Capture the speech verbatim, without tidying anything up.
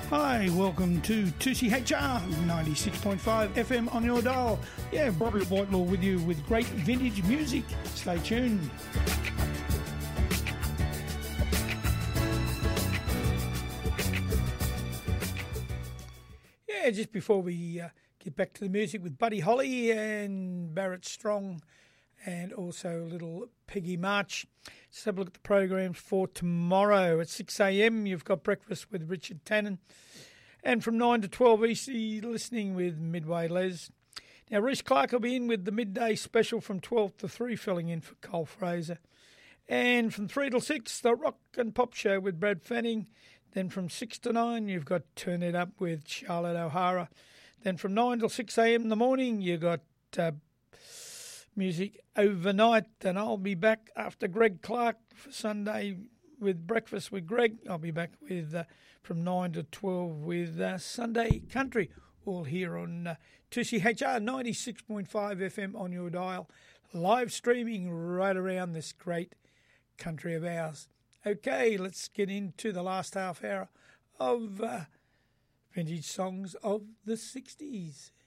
Hi, welcome to two C H R ninety-six point five F M on your dial. Yeah, Bobby Whitelaw with you with great vintage music. Stay tuned. Yeah, just before we uh, get back to the music with Buddy Holly and Barrett Strong and also little Peggy March, let's have a look at the programs for tomorrow. At six a.m, you've got Breakfast with Richard Tannen. And from nine to twelve, easy listening with Midway Les. Now, Reece Clark will be in with the midday special from twelve to three, filling in for Cole Fraser. And from three till six, the Rock and Pop Show with Brad Fanning. Then from six to nine, you've got Turn It Up with Charlotte O'Hara. Then from nine till six a.m. in the morning, you've got uh, music overnight. And I'll be back after Greg Clark for Sunday with Breakfast with Greg. I'll be back with uh, from nine to twelve with uh, Sunday Country, all here on uh, two C H R ninety-six point five F M on your dial, live streaming right around this great country of ours. Okay, let's get into the last half hour of uh, vintage songs of the sixties.